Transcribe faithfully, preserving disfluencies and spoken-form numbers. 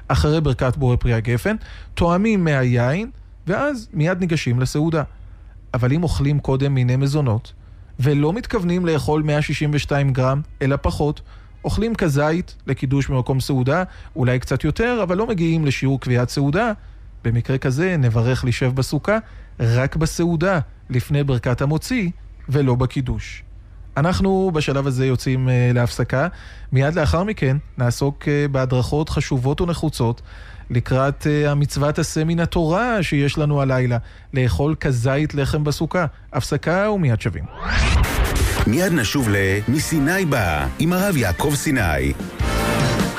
אחרי ברכת בורא פרי הגפן, תואמים מהיין, ואז מיד ניגשים לסעודה. אבל אם אוכלים קודם מיני מזונות, ולא מתכוונים לאכול מאה שישים ושתיים גרם, אלא פחות, אוכלים כזית לקידוש במקום סעודה, אולי קצת יותר, אבל לא מגיעים לשיעור קביעת סעודה, במקרה כזה נברך לשב בסוכה רק בסעודה, לפני ברכת המוציא, ולא בקידוש. אנחנו בשלב הזה יוצאים להפסקה, מיד לאחר מכן נעסוק בהדרכות חשובות ונחוצות, לקראת המצוות עשה מן התורה שיש לנו הלילה, לאכול כזית לחם בסוכה. הפסקה ומיד שבים. מיד נשוב ל מסיני בא עם הרב יעקב סיני.